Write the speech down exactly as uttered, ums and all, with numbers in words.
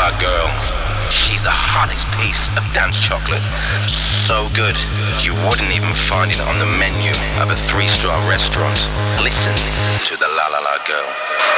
La girl. She's the hottest piece of dance chocolate. So good, you wouldn't even find it on the menu of a three-star restaurant. Listen to the La La La girl.